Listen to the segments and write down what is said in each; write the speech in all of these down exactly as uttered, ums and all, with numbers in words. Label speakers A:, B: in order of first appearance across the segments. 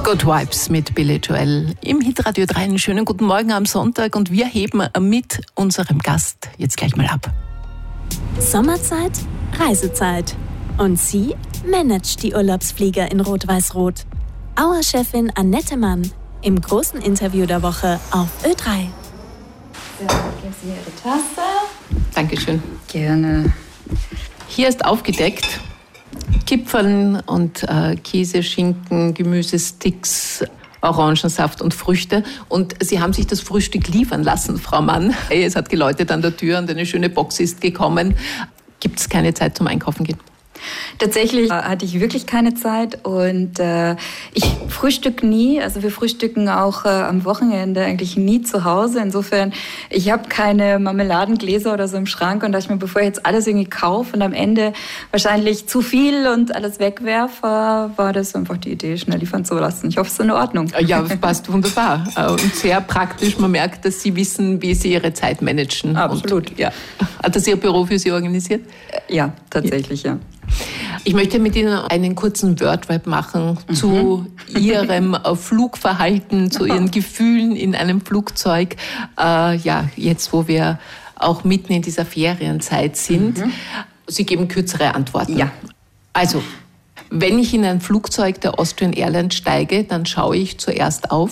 A: Good Vibes mit Billy Joel im Hitradio drei. Einen schönen guten Morgen am Sonntag und wir heben mit unserem Gast jetzt gleich mal ab.
B: Sommerzeit, Reisezeit. Und sie managt die Urlaubsflieger in Rot-Weiß-Rot. Auer-Chefin Annette Mann im großen Interview der Woche auf Ö drei.
C: So, geben Sie mir Ihre Tasse.
A: Dankeschön.
C: Gerne.
A: Hier ist aufgedeckt Kipferln und äh, Käse, Schinken, Gemüsesticks, Orangensaft und Früchte. Und Sie haben sich das Frühstück liefern lassen, Frau Mann. Es hat geläutet an der Tür und eine schöne Box ist gekommen. Gibt es keine Zeit zum Einkaufen gehen?
C: Tatsächlich hatte ich wirklich keine Zeit und äh, ich frühstücke nie. Also wir frühstücken auch äh, am Wochenende eigentlich nie zu Hause. Insofern, ich habe keine Marmeladengläser oder so im Schrank und dachte ich mir, bevor ich jetzt alles irgendwie kaufe und am Ende wahrscheinlich zu viel und alles wegwerfe, war das einfach die Idee, schnell liefern zu lassen. Ich hoffe, es ist in Ordnung.
A: Ja, passt wunderbar und sehr praktisch. Man merkt, dass Sie wissen, wie Sie Ihre Zeit managen.
C: Absolut.
A: Und, ja. Hat das Ihr Büro für Sie organisiert?
C: Ja, tatsächlich, ja.
A: Ich möchte mit Ihnen einen kurzen Wordwrap machen mhm. zu Ihrem Flugverhalten, zu Ihren Gefühlen in einem Flugzeug. Äh, ja, jetzt, wo wir auch mitten in dieser Ferienzeit sind. Mhm. Sie geben kürzere Antworten.
C: Ja.
A: Also, wenn ich in ein Flugzeug der Austrian Airlines steige, dann schaue ich zuerst auf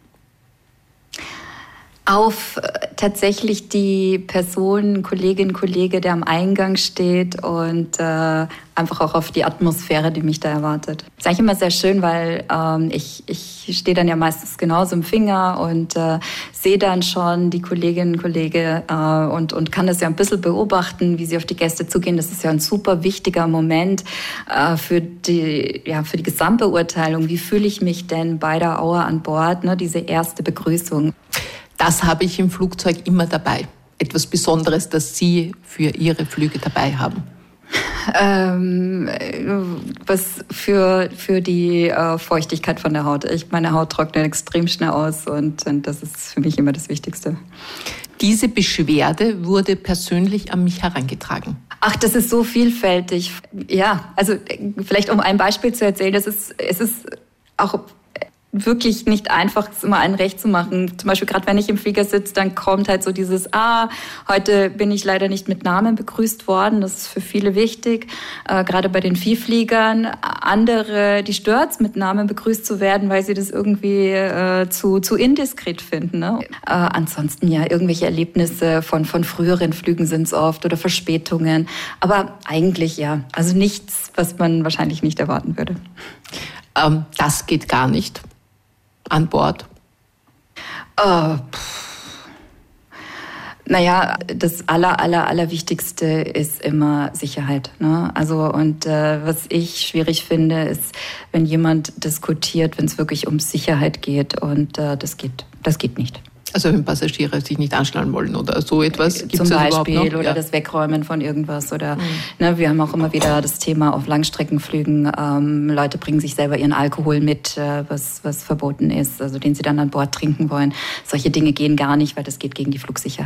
C: auf tatsächlich die Person, Kollegin, Kollege, der am Eingang steht und äh, einfach auch auf die Atmosphäre, die mich da erwartet. Das ist eigentlich immer sehr schön, weil ähm, ich, ich stehe dann ja meistens genauso im Finger und äh, sehe dann schon die Kolleginnen und Kollegen äh, und, und kann das ja ein bisschen beobachten, wie sie auf die Gäste zugehen. Das ist ja ein super wichtiger Moment äh, für die, ja, für die Gesamtbeurteilung. Wie fühle ich mich denn bei der Auer an Bord, ne, diese erste Begrüßung?
A: Das habe ich im Flugzeug immer dabei. Etwas Besonderes, das Sie für Ihre Flüge dabei haben.
C: Ähm, was für, für die äh, Feuchtigkeit von der Haut. Ich, meine Haut trocknet extrem schnell aus und, und das ist für mich immer das Wichtigste.
A: Diese Beschwerde wurde persönlich an mich herangetragen.
C: Ach, das ist so vielfältig. Ja, also vielleicht um ein Beispiel zu erzählen, das ist, es ist auch wirklich nicht einfach, es immer allen recht zu machen. Zum Beispiel gerade wenn ich im Flieger sitze, dann kommt halt so dieses, ah, heute bin ich leider nicht mit Namen begrüßt worden. Das ist für viele wichtig, äh, gerade bei den Vielfliegern. Andere, die stört's, mit Namen begrüßt zu werden, weil sie das irgendwie äh, zu, zu indiskret finden. Ne? Äh, ansonsten ja, irgendwelche Erlebnisse von, von früheren Flügen sind es oft oder Verspätungen. Aber eigentlich ja, also nichts, was man wahrscheinlich nicht erwarten würde.
A: Ähm, das geht gar nicht. An Bord?
C: Oh, naja, das aller, aller, allerwichtigste ist immer Sicherheit. Ne? Also und äh, was ich schwierig finde, ist, wenn jemand diskutiert, wenn es wirklich um Sicherheit geht und äh, das geht, das geht nicht.
A: Also wenn Passagiere sich nicht anschnallen wollen oder so etwas, gibt es
C: zum
A: das
C: Beispiel
A: überhaupt noch?
C: Oder
A: Ja.
C: das Wegräumen von irgendwas oder
A: mhm.
C: ne, wir haben auch immer wieder das Thema auf Langstreckenflügen. Ähm, Leute bringen sich selber ihren Alkohol mit, äh, was was verboten ist, also den sie dann an Bord trinken wollen. Solche Dinge gehen gar nicht, weil das geht gegen die Flugsicherheit.